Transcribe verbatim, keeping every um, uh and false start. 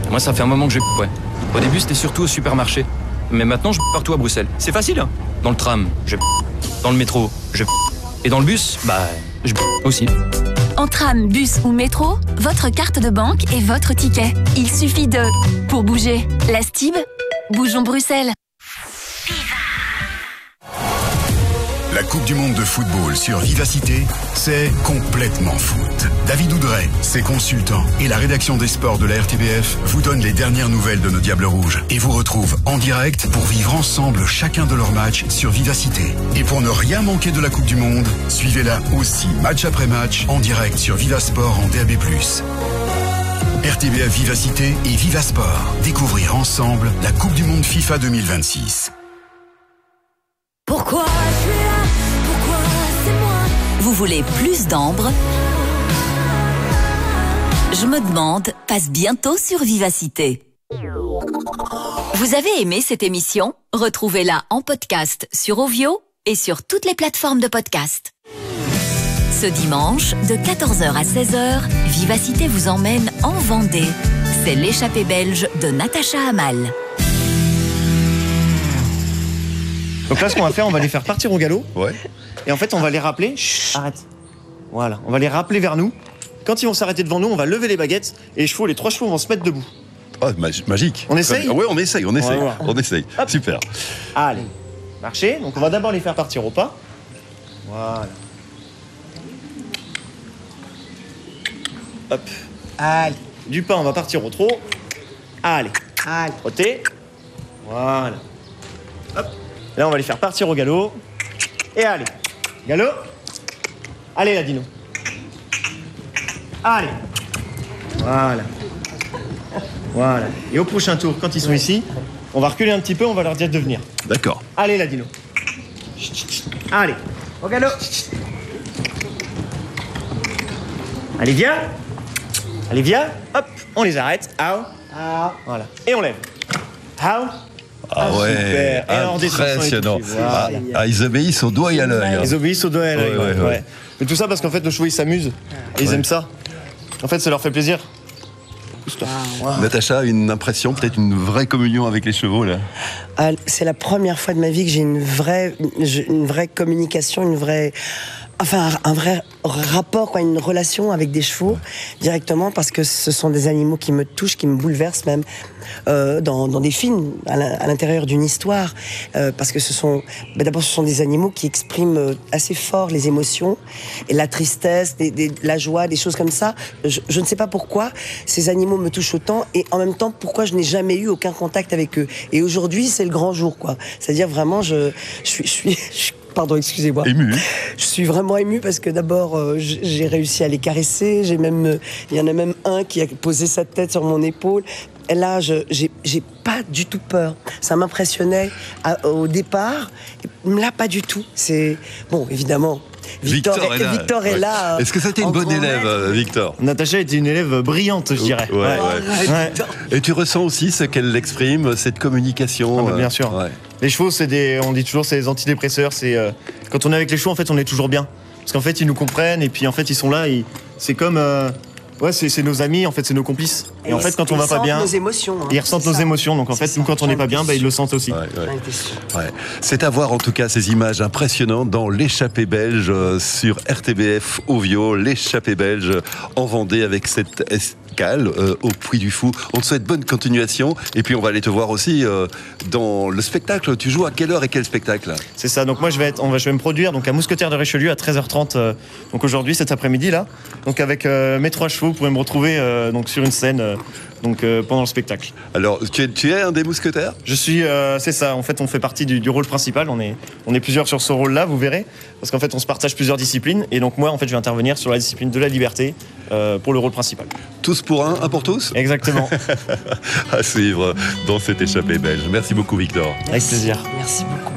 Moi, ça fait un moment que je ouais. Au début, c'était surtout au supermarché. Mais maintenant, je partout à Bruxelles. C'est facile, hein. Dans le tram, je dans le métro, je et dans le bus, bah, je aussi. En tram, bus ou métro, votre carte de banque est votre ticket. Il suffit de... Pour bouger, la Stib, bougeons Bruxelles. La Coupe du Monde de football sur Vivacité, c'est complètement foot. David Oudret, ses consultants et la rédaction des sports de la R T B F vous donnent les dernières nouvelles de nos Diables Rouges et vous retrouvent en direct pour vivre ensemble chacun de leurs matchs sur Vivacité. Et pour ne rien manquer de la Coupe du Monde, suivez-la aussi match après match en direct sur Vivasport en D A B plus. R T B F Vivacité et Vivasport. Découvrir ensemble la Coupe du Monde FIFA deux mille vingt-six. Pourquoi je suis là? Pourquoi c'est moi? Vous voulez plus d'ambre? Je me demande passe bientôt sur Vivacité. Vous avez aimé cette émission? Retrouvez-la en podcast sur Ovio et sur toutes les plateformes de podcast. Ce dimanche, de quatorze heures à seize heures, Vivacité vous emmène en Vendée. C'est l'échappée belge de Natacha Hamal. Donc là, ce qu'on va faire, on va les faire partir au galop. Ouais. Et en fait, on va les rappeler. Chut, arrête. Voilà, on va les rappeler vers nous. Quand ils vont s'arrêter devant nous, on va lever les baguettes et les chevaux, les trois chevaux vont se mettre debout. Oh, mag- magique. On essaye ? Oui, on essaye, on essaye. Ouais, ouais. On essaye. Hop. Super. Allez, marchez. Donc on va d'abord les faire partir au pas. Voilà. Hop. Allez. Du pas, on va partir au trot. Allez. Allez. Trottez. Voilà. Hop. Là, on va les faire partir au galop. Et allez. Galop. Allez, la dino. Allez. Voilà. Voilà. Et au prochain tour, quand ils sont ici, on va reculer un petit peu, on va leur dire de venir. D'accord. Allez, la dino. Chut, chut, chut. Allez. Au galop. Chut, chut. Allez, viens. Allez, viens. Hop. On les arrête. Out. Out. Voilà. Et on lève. Out. Ah ouais, super. Et alors, impressionnant. voilà. Ah, ah, ils obéissent au doigt et à l'œil. hein. Ils obéissent au doigt et à l'œil. Ouais, ouais, ouais. ouais. Mais tout ça parce qu'en fait, nos chevaux, ils s'amusent. Et ils Ouais. aiment ça. En fait, ça leur fait plaisir. Natacha, une impression, peut-être une vraie communion avec les chevaux là. Ah, c'est la première fois de ma vie que j'ai une vraie, une vraie communication, une vraie, enfin un vrai rapport, quoi, une relation avec des chevaux directement, parce que ce sont des animaux qui me touchent, qui me bouleversent même euh, dans, dans des films, à l'intérieur d'une histoire, euh, parce que ce sont, bah, d'abord ce sont des animaux qui expriment assez fort les émotions et la tristesse, des, des, la joie, des choses comme ça. Je, je ne sais pas pourquoi ces animaux me touchent autant et en même temps pourquoi je n'ai jamais eu aucun contact avec eux. Et aujourd'hui c'est le grand jour, quoi. C'est-à-dire vraiment je, je suis, je suis, je suis Pardon, excusez-moi. Ému. Je suis vraiment émue parce que d'abord, euh, j'ai réussi à les caresser. J'ai même, euh, il y en a même un qui a posé sa tête sur mon épaule. Et là, je, j'ai, j'ai pas du tout peur. Ça m'impressionnait à, au départ. Là, pas du tout. C'est bon, évidemment. Victor, Victor est là. Victor est Ouais. là. Est-ce que c'était une en bonne grand élève, maître. euh, Victor? Natacha était une élève brillante, je dirais. Ouais, ouais. Ouais. Et tu ressens aussi ce qu'elle exprime, cette communication. Ah bah, bien euh, sûr. ouais. Les chevaux, c'est des, on dit toujours, c'est des antidépresseurs. C'est euh, quand on est avec les chevaux, en fait, on est toujours bien, parce qu'en fait, ils nous comprennent et puis en fait, ils sont là. Ils, c'est comme, euh, ouais, c'est, c'est nos amis, en fait, c'est nos complices. Et, Et en fait, quand on va ils pas sentent bien, nos émotions, hein. ils ressentent C'est nos ça. émotions. Donc en C'est fait, nous, ça. quand on n'est pas bien, J'en bah, ils étais le sentent aussi. Ouais, ouais. J'en étais sûre. Ouais. C'est à voir en tout cas ces images impressionnantes dans l'échappée belge euh, sur R T B F Ovio, l'échappée belge en Vendée avec cette escale euh, au Puy du Fou. On te souhaite bonne continuation et puis on va aller te voir aussi euh, dans le spectacle. Tu joues à quelle heure et quel spectacle? C'est ça. Donc moi, je vais être, on va, je vais me produire donc à Mousquetaire de Richelieu à treize heures trente. euh, donc aujourd'hui, cet après-midi là. Donc avec euh, mes trois chevaux, vous pourrez me retrouver euh, donc sur une scène. euh, donc euh, pendant le spectacle. Alors tu es, tu es un des mousquetaires? Je suis, euh, c'est ça. En fait, on fait partie du, du rôle principal. On est, on est plusieurs sur ce rôle-là, vous verrez, parce qu'en fait, on se partage plusieurs disciplines. Et donc moi, en fait, je vais intervenir sur la discipline de la liberté euh, pour le rôle principal. Tous pour un, un pour tous? Exactement. À suivre dans cette échappée belge. Merci beaucoup Victor. Avec plaisir. Merci beaucoup.